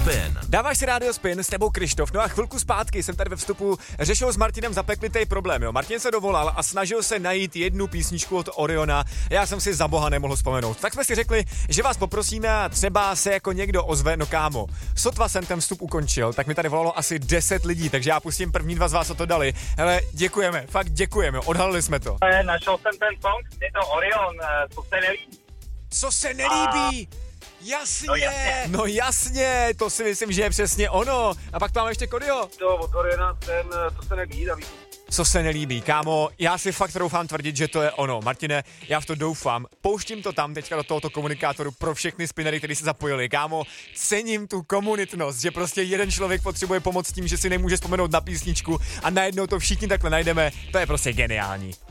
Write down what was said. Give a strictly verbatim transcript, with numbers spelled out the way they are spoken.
Spin. Dáváš si Rádio Spin, s tebou Krištof. No a chvilku zpátky jsem tady ve vstupu řešil s Martinem zapeklitý problém. Jo. Martin se dovolal a snažil se najít jednu písničku od Oriona. Já jsem si za boha nemohl vzpomenout. Tak jsme si řekli, že vás poprosíme a třeba se jako někdo ozve. No kámo, sotva jsem ten vstup ukončil, tak mi tady volalo asi deset lidí, takže já pustím první dva z vás, co to dali. Hele, děkujeme, fakt děkujeme, odhalili jsme to. Našel jsem ten song, je to Orion, co se nelíbí. Co se nelíbí? Jasně, No jasně. no jasně, to si myslím, že je přesně ono. A pak tam máme ještě Kodio. To od Oriona, ten, to se nelíbí, David. Co se nelíbí, kámo, já si fakt doufám tvrdit, že to je ono. Martine, já v to doufám. Pouštím to tam teďka do tohoto komunikátoru pro všechny spinnery, kteří se zapojili. Kámo, cením tu komunitnost, že prostě jeden člověk potřebuje pomoc tím, že si nemůže vzpomenout na písničku a najednou to všichni takhle najdeme. To je prostě geniální.